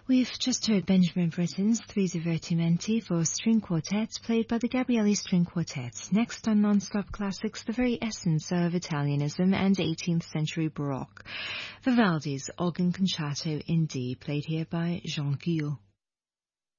We've just heard Benjamin Britten's Three Divertimenti for string quartet, played by the Gabrieli String Quartet. Next on Non-Stop Classics, the very essence of Italianism and 18th century Baroque. Vivaldi's Organ Concerto in D, played here by Jean Guillot.